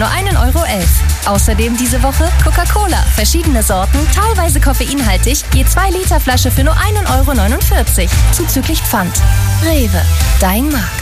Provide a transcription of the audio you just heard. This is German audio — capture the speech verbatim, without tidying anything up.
nur einen Euro elf. Außerdem diese Woche Coca-Cola, verschiedene Sorten, teilweise koffeinhaltig, je zwei Liter Flasche für nur einen Euro neunundvierzig, zuzüglich Pfand. Rewe, dein Markt.